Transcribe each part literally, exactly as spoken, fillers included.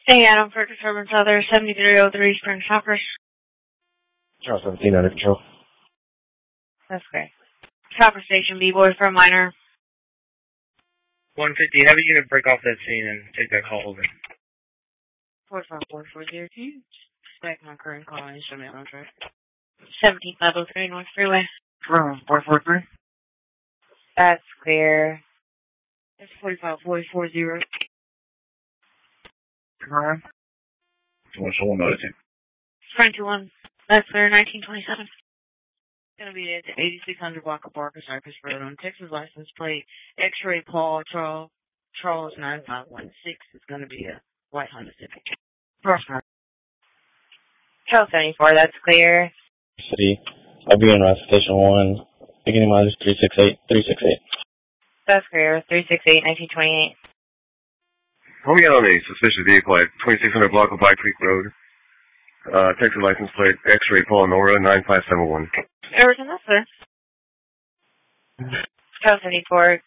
Hey, Adam, for disturbance other seventy-three oh three Spring Shoppers. Charles seventeen under control. That's great. Shopper Station, B-Boy for a minor. one fifty, have a unit break off that scene and take that call over. four five four four zero two. Back my current call and show me on track. seventeen five oh three North Freeway. four four three. That's clear. It's forty-five forty four zero. Go ahead. What's the one notice? Spring two one. That's clear, nineteen twenty-seven. It's going to be at the eighty-six hundred block of Barker Cypress Road on Texas license plate X-ray Paul Charles Charles nine five one six. It's going to be a white Honda Civic. Perfect. Charles seventy-four, that's clear. City. I'll be in uh, Station one. Beginning mileage three six eight. three six eight. That's clear, three six eight nineteen twenty-eight. Home out on a suspicious vehicle at twenty-six hundred block of White Creek Road. Uh, Texas license plate X-ray Paul Nora nine five seven one. Everything else, sir. Charles seventy-four.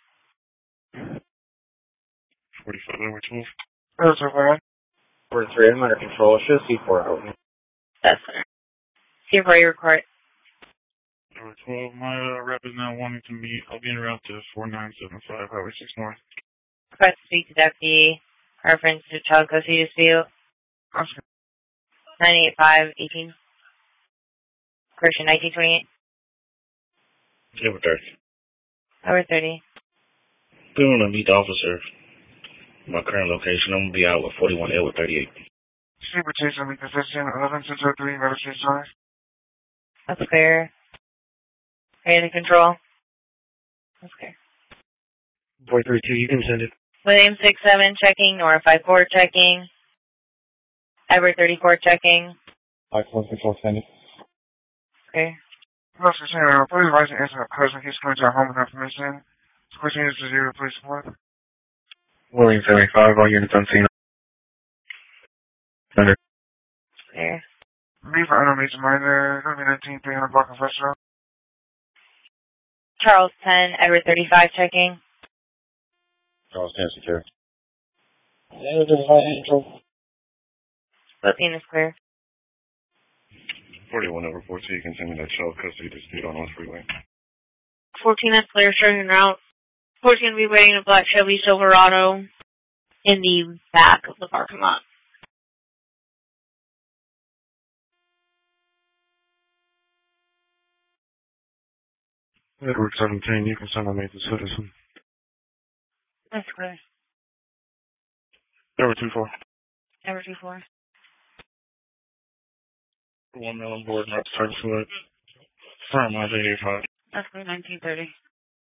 forty-five over twelve. That's okay. forty-three, I'm under control. Should see four out. That's clear. See for your report. Over twelve. My uh, rep is now wanting to meet. I'll be en route to four nine seven five Highway six North. Request to speak to Deputy. Reference to child custody dispute. Awesome. nine eight five eighteen. Correction, nineteen twenty-eight. Over thirty. Over thirty. Doing to meet the officer. My current location, I'm going to be out with forty-one Edward thirty-eight. Super Chase, I'll be consistent. eleven six oh three, Registry Drive. That's clear. Are you under control? That's clear. four three two, you can send it. William six seven checking. Nora five four checking. Edward thirty-four checking. five four six four, send it. Okay. Officer Senior, please advise and answer a person. He's coming to our home with information. Switching units to zero, please support. William seventy-five, all units on scene. Under. Clear. B for unknown minor, going to be nineteen three hundred block of West Road. Charles ten. Edward thirty-five checking. Charles ten, secure. Yeah, just high control. Looking is clear. forty-one over four two, you can send me that child custody dispute on North Freeway. fourteen, that's clear, showing en route. fourteen will be waiting a black Chevy Silverado in the back of the parking lot. Edward seventeen, you can send me to Citizen. That's clear. Edward two four. Edward two four. One mil on board, not starting to it. Firm, I eighty-five. That's clear, nineteen thirty.